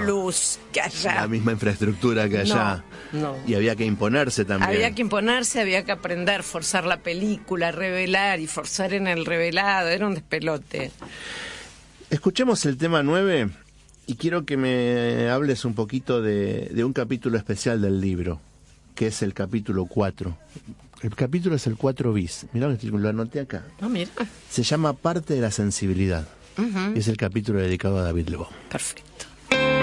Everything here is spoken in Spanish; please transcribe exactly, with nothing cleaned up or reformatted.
luz que allá. La misma infraestructura que allá. No, no. Y había que imponerse también. Había que imponerse, había que aprender, forzar la película, revelar y forzar en el revelado. Era un despelote. Escuchemos el tema nueve y quiero que me hables un poquito de, de un capítulo especial del libro, que es el capítulo cuatro. El capítulo es el cuatro bis. Mirá, lo anoté acá. No, mira. Se llama Parte de la sensibilidad. Uh-huh. Es el capítulo dedicado a David Lebón. Perfecto.